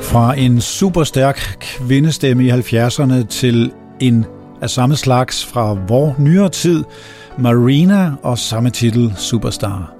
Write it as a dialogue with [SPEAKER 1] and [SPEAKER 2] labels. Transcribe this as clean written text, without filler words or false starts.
[SPEAKER 1] Fra en superstærk kvindestemme i 70'erne til en af samme slags fra vor nyere tid, Marina og samme titel Superstar.